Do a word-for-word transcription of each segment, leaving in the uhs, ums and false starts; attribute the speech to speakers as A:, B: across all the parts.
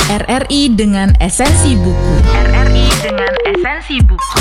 A: R R I dengan esensi buku.
B: R R I dengan esensi buku.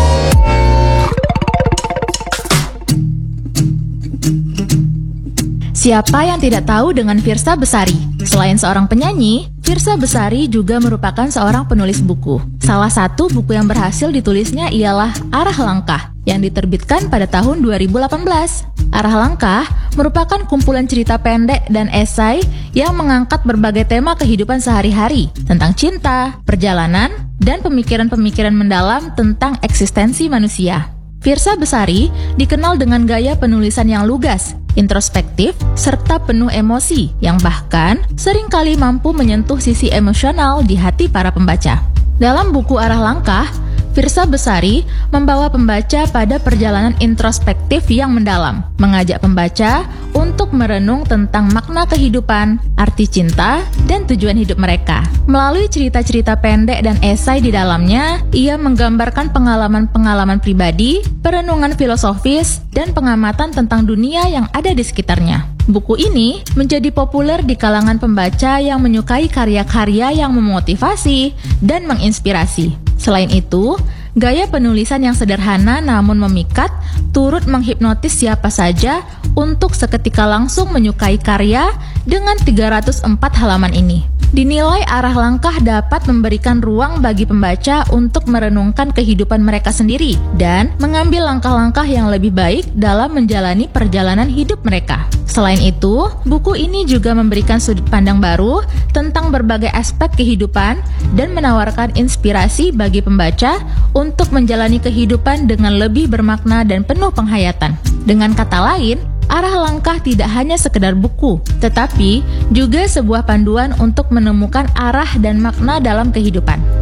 A: Siapa yang tidak tahu dengan Firsa Besari? Selain seorang penyanyi, Firsa Besari juga merupakan seorang penulis buku. Salah satu buku yang berhasil ditulisnya ialah Arah Langkah, yang diterbitkan pada tahun dua ribu delapan belas. Arah Langkah merupakan kumpulan cerita pendek dan esai yang mengangkat berbagai tema kehidupan sehari-hari, tentang cinta, perjalanan, dan pemikiran-pemikiran mendalam tentang eksistensi manusia. Firsa Besari dikenal dengan gaya penulisan yang lugas, introspektif, serta penuh emosi, yang bahkan seringkali mampu menyentuh sisi emosional di hati para pembaca. Dalam buku Arah Langkah, Firsa Besari membawa pembaca pada perjalanan introspektif yang mendalam, mengajak pembaca untuk merenung tentang makna kehidupan, arti cinta, dan tujuan hidup mereka. Melalui cerita-cerita pendek dan esai di dalamnya, ia menggambarkan pengalaman-pengalaman pribadi, perenungan filosofis, dan pengamatan tentang dunia yang ada di sekitarnya. Buku ini menjadi populer di kalangan pembaca yang menyukai karya-karya yang memotivasi dan menginspirasi. Selain itu, gaya penulisan yang sederhana namun memikat turut menghipnotis siapa saja untuk seketika langsung menyukai karya dengan tiga ratus empat halaman ini. Dinilai Arah Langkah dapat memberikan ruang bagi pembaca untuk merenungkan kehidupan mereka sendiri dan mengambil langkah-langkah yang lebih baik dalam menjalani perjalanan hidup mereka. Selain itu, buku ini juga memberikan sudut pandang baru tentang berbagai aspek kehidupan dan menawarkan inspirasi bagi pembaca untuk menjalani kehidupan dengan lebih bermakna dan penuh penghayatan. Dengan kata lain, Arah Langkah tidak hanya sekedar buku, tetapi juga sebuah panduan untuk menemukan arah dan makna dalam kehidupan.